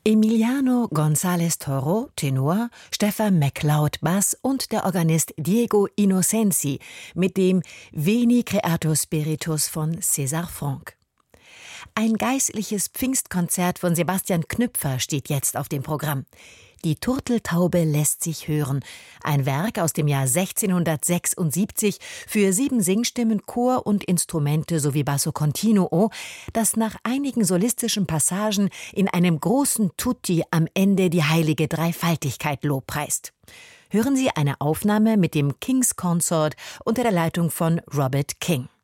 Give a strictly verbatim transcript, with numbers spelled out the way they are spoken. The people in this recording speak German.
Emiliano González Toro, Tenor, Stefan MacLeod, Bass und der Organist Diego Innocenzi mit dem Veni Creator Spiritus von César Franck. Ein geistliches Pfingstkonzert von Sebastian Knüpfer steht jetzt auf dem Programm. Die Turteltaube lässt sich hören, ein Werk aus dem Jahr sechzehnhundertsechsundsiebzig für sieben Singstimmen, Chor und Instrumente sowie Basso Continuo, das nach einigen solistischen Passagen in einem großen Tutti am Ende die heilige Dreifaltigkeit lobpreist. Hören Sie eine Aufnahme mit dem King's Consort unter der Leitung von Robert King.